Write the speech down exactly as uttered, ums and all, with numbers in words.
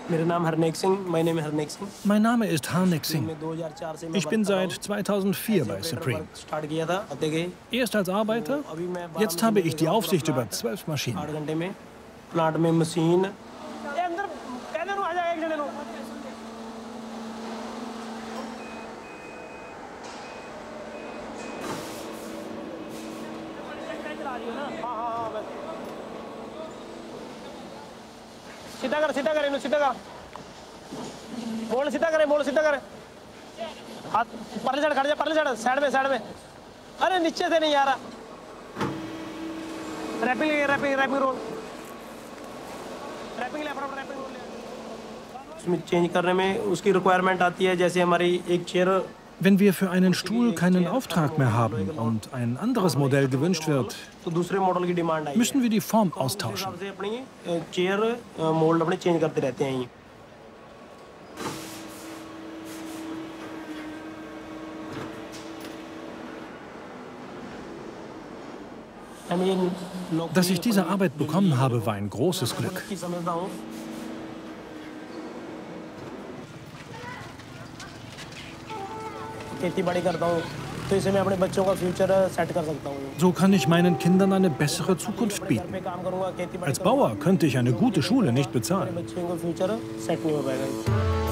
Mein Name ist Harnik Singh. Ich bin seit zweitausendvier bei Supreme. Erst als Arbeiter, jetzt habe ich die Aufsicht über zwölf Maschinen. सीधा कर सीधा कर इन्हें सीधा कर बोल सीधा करे बोल सीधा करे हाथ परले साइड खड़ जा परले साइड साइड में साइड में अरे नीचे से नहीं आ रहा wrapping wrapping wrapping role wrapping ले फटाफट रैपिंग रोल ले उसमें चेंज करने में उसकी रिक्वायरमेंट आती है जैसे हमारी एक chair Wenn wir für einen Stuhl keinen Auftrag mehr haben und ein anderes Modell gewünscht wird, müssen wir die Form austauschen. Dass ich diese Arbeit bekommen habe, war ein großes Glück. So kann ich meinen Kindern eine bessere Zukunft bieten. Als Bauer könnte ich eine gute Schule nicht bezahlen.